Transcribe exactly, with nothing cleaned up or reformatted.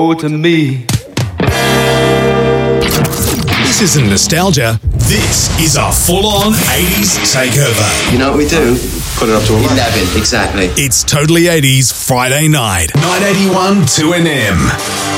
to me. This isn't nostalgia. This is a full-on eighties takeover. You know what we do? Put it up to eleven. eleven, exactly. It's Totally eighties Friday night. nine eighty-one two N M.